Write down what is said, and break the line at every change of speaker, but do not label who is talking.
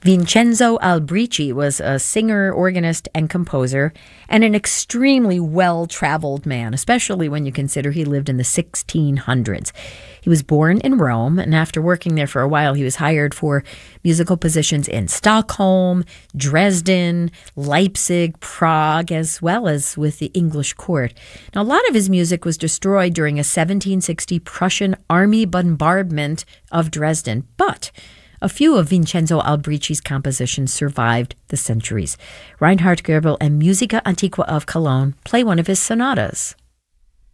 Vincenzo Albrici was a singer, organist, and composer, and an extremely well-traveled man, especially when you consider he lived in the 1600s. He was born in Rome, and after working there for a while, he was hired for musical positions in Stockholm, Dresden, Leipzig, Prague, as well as with the English court. Now, a lot of his music was destroyed during a 1760 Prussian army bombardment of Dresden, but a few of Vincenzo Albrici's compositions survived the centuries. Reinhard Goebel and Musica Antiqua of Cologne play one of his sonatas.